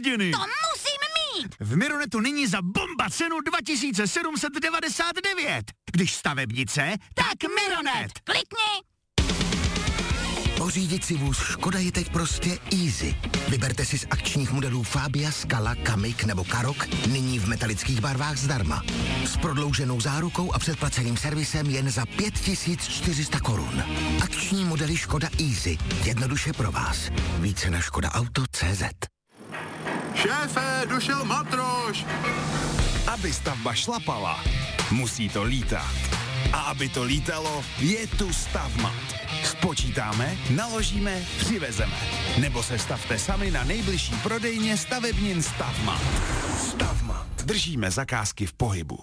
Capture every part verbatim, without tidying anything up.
hrdiny. To musím mít! V Mironetu nyní za bomba cenu dva tisíce sedm set devadesát devět. Když stavebnice, tak Mironet. Klikni! Pořídit si vůz Škoda je teď prostě easy. Vyberte si z akčních modelů Fabia, Scala, Kamiq nebo Karoq nyní v metalických barvách zdarma. S prodlouženou zárukou a předplaceným servisem jen za pět tisíc čtyři sta korun. Akční modely Škoda Easy. Jednoduše pro vás. Více na škoda auto tečka cé zet. Šéfe, došel matroš! Aby stavba šlapala, musí to lítat. A aby to lítalo, je tu Stavmat. Spočítáme, naložíme, přivezeme. Nebo se stavte sami na nejbližší prodejně stavebnin Stavmat. Stavmat. Držíme zakázky v pohybu.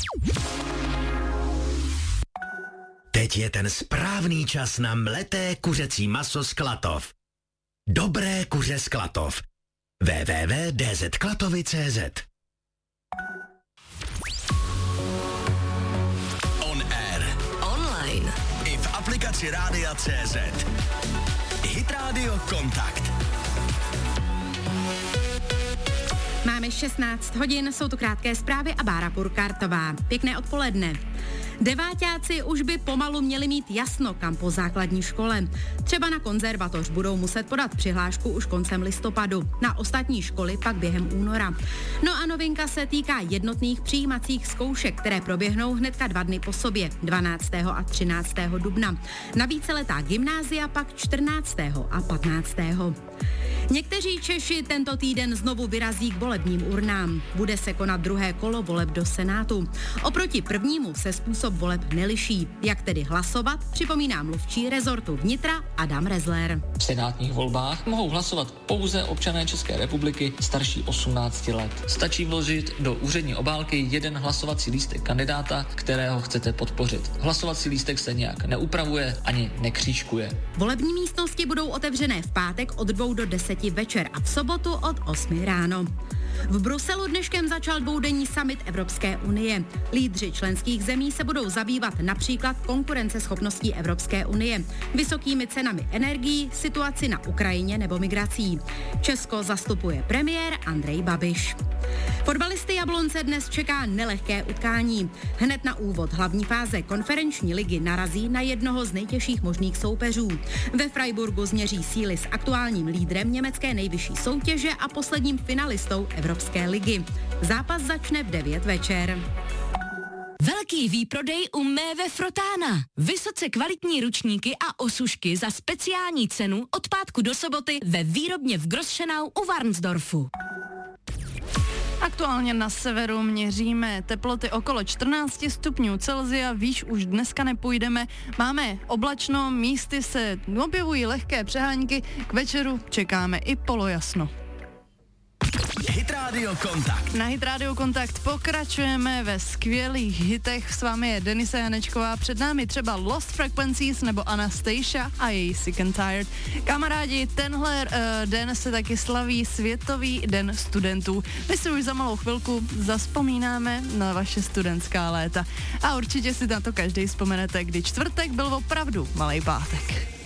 Teď je ten správný čas na mleté kuřecí maso z Klatov. Dobré kuře z Klatov. w w w tečka d z klatovy tečka cé zet. On air. Online. I v aplikaci Rádia tečka cé zet. Hit Radio Kontakt. Máme šestnáct hodin, jsou to krátké zprávy a Bára Purkartová. Pěkné odpoledne. Deváťáci už by pomalu měli mít jasno, kam po základní škole. Třeba na konzervatoř budou muset podat přihlášku už koncem listopadu, na ostatní školy pak během února. No a novinka se týká jednotných přijímacích zkoušek, které proběhnou hnedka dva dny po sobě, dvanáctého a třináctého dubna. Na víceletá gymnázia pak čtrnáctého a patnáctého Někteří Češi tento týden znovu vyrazí k volebním urnám. Bude se konat druhé kolo voleb do Senátu. Oproti prvnímu se způsob voleb neliší. Jak tedy hlasovat, připomíná mluvčí rezortu vnitra Adam Rezler. V senátních volbách mohou hlasovat pouze občané České republiky starší osmnácti let. Stačí vložit do úřední obálky jeden hlasovací lístek kandidáta, kterého chcete podpořit. Hlasovací lístek se nějak neupravuje ani nekřížkuje. Volební místnosti budou otevřené v pátek od dvou do deseti večer a v sobotu od osmi ráno. V Bruselu dneškem začal dvoudenní summit Evropské unie. Lídři členských zemí se budou zabývat například konkurenceschopností Evropské unie, vysokými cenami energií, situaci na Ukrajině nebo migrací. Česko zastupuje premiér Andrej Babiš. Fotbalisty Jablonce dnes čeká nelehké utkání. Hned na úvod hlavní fáze konferenční ligy narazí na jednoho z nejtěžších možných soupeřů. Ve Freiburgu změří síly s aktuálním lídrem německé nejvyšší soutěže a posledním finalistou Evropské ligy. Zápas začne v devět večer. Velký výprodej u Méve Frotána. Vysoce kvalitní ručníky a osušky za speciální cenu od pátku do soboty ve výrobně v Grosschenau u Varnsdorfu. Aktuálně na severu měříme teploty okolo čtrnáct stupňů Celsia, výš už dneska nepůjdeme. Máme oblačno, místy se objevují lehké přehánky, k večeru čekáme i polojasno. Hit Radio Kontakt. Na Hit Radio Kontakt pokračujeme ve skvělých hitech. S vámi je Denisa Janečková, před námi třeba Lost Frequencies nebo Anastasia a její Sick and Tired. Kamarádi, tenhle uh, den se taky slaví Světový den studentů. My si už za malou chvilku zazpomínáme na vaše studentská léta. A určitě si na to každý vzpomenete, kdy čtvrtek byl opravdu malej pátek.